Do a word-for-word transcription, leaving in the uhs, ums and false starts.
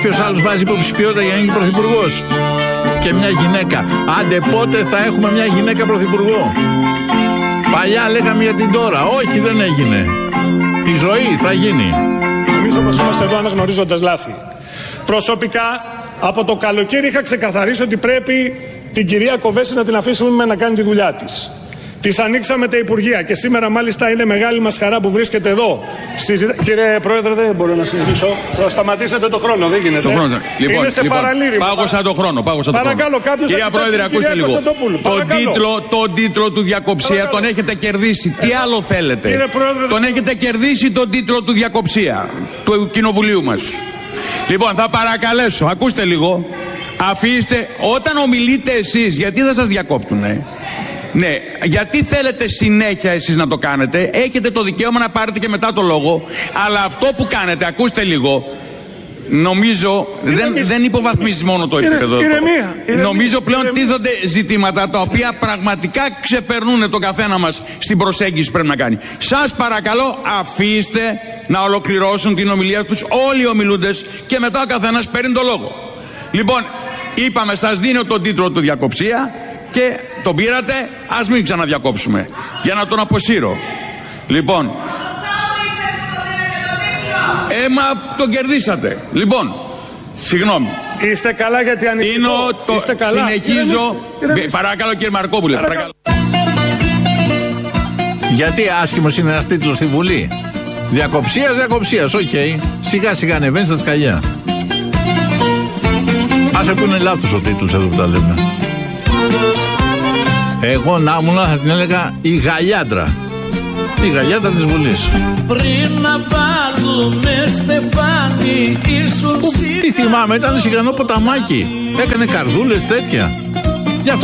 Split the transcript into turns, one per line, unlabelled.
Ποιος άλλος βάζει υποψηφιότητα για να γίνει πρωθυπουργός? Και μια γυναίκα. Άντε πότε θα έχουμε μια γυναίκα πρωθυπουργό? Παλιά λέγαμε για την τώρα. Όχι, δεν έγινε. Η ζωή θα γίνει.
Εμείς όμως είμαστε εδώ αναγνωρίζοντας λάθη. Προσωπικά, από το καλοκαίρι είχα ξεκαθαρίσει ότι πρέπει την κυρία Κοβέση να την αφήσουμε να κάνει τη δουλειά της. Της ανοίξαμε τα Υπουργεία και σήμερα μάλιστα είναι μεγάλη μας χαρά που βρίσκεται εδώ. Συζητα... Κύριε Πρόεδρε, δεν μπορώ να συνεχίσω. Θα σταματήσετε το χρόνο, δεν γίνεται.
Το χρόνο. Λοιπόν,
είναι σε
λοιπόν,
παραλήρημα.
πάγωσα το χρόνο. Πάγωσα το
Παρακαλώ,
χρόνο. Κυρία Πρόεδρε, ακούστε λίγο. Τον τίτλο, τον τίτλο του διακοψία Παρακαλώ. Τον έχετε κερδίσει. Τι άλλο θέλετε?
Κύριε Πρόεδρε,
τον έχετε κερδίσει τον τίτλο του διακοψία του Κοινοβουλίου μας. Λοιπόν, θα παρακαλέσω, ακούστε λίγο. Αφήστε, όταν ομιλείτε εσείς, γιατί δεν σας διακόπτουνε? Ναι, γιατί θέλετε συνέχεια εσείς να το κάνετε? Έχετε το δικαίωμα να πάρετε και μετά το λόγο. Αλλά αυτό που κάνετε, ακούστε λίγο, νομίζω δεν, δεν υποβαθμίζει μόνο το επίπεδο. Νομίζω πλέον τίθονται ζητήματα τα οποία πραγματικά ξεπερνούν τον καθένα μας στην προσέγγιση που πρέπει να κάνει. Σας παρακαλώ, αφήστε να ολοκληρώσουν την ομιλία τους όλοι οι ομιλούντες και μετά ο καθένας παίρνει το λόγο. Λοιπόν, είπαμε, σας δίνω τον τίτλο του διακοψία και τον πήρατε, ας μην ξαναδιακόψουμε για να τον αποσύρω. Λοιπόν, έμα τον κερδίσατε. Λοιπόν, συγγνώμη.
Είστε καλά γιατί ανοιχτό.
Είναι το...
Είστε καλά.
Συνεχίζω. Παρακαλώ κύριε Μαρκόπουλε. Παρακαλώ.
Γιατί άσχημος είναι ένας τίτλος στη Βουλή? Διακοψίας, διακοψίας, οκ. Okay. Σιγά σιγά ανεβαίνει στα σκαλιά. Άσε που είναι λάθος ο τίτλος εδώ που τα λέμε. Εγώ να ήμουν θα την έλεγα η Γαλιάντρα. Η Γαλιάντρα της Βουλής.
Πριν να βάλουμε στεφάνι ίσως...
Τι θυμάμαι, ήταν σιγανό ποταμάκι. Έκανε καρδούλες τέτοια.